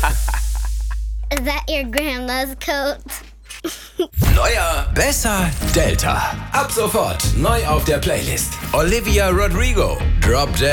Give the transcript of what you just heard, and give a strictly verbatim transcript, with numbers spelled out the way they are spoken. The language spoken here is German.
Is that your grandma's coat? Neuer, besser, Delta. Ab sofort neu auf der Playlist. Olivia Rodrigo, Drop Dead.